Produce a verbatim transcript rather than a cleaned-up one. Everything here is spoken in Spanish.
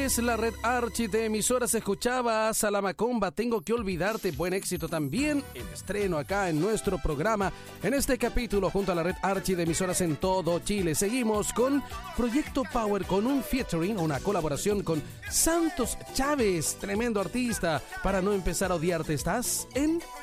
es la red Archie de emisoras. Escuchabas a La Macomba, Tengo que olvidarte. Buen éxito también, el estreno acá en nuestro programa, en este capítulo junto a la red Archie de emisoras en todo Chile. Seguimos con Proyecto Power, con un featuring, una colaboración con Santos Chávez, tremendo artista. Para no empezar a odiarte, estás en